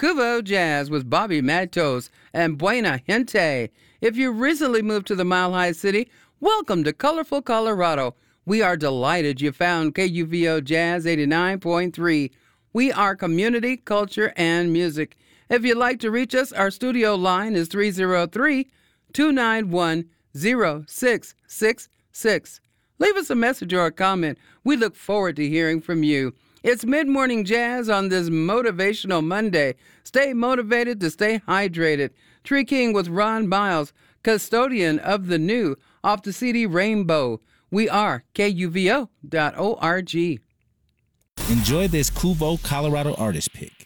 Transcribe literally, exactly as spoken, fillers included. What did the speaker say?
Cuvo Jazz with Bobby Matos and Buena Gente. If you recently moved to the Mile High City, welcome to colorful Colorado. We are delighted you found K U V O Jazz eighty-nine point three. We are community, culture, and music. If you'd like to reach us, our studio line is three oh three, two nine one, oh six six six. Leave us a message or a comment. We look forward to hearing from you. It's Mid-Morning Jazz on this motivational Monday. Stay motivated to stay hydrated. Tree King with Ron Miles, custodian of the new, off the C D Rainbow. We are K U V O dot org. Enjoy this Cuvo Colorado artist pick.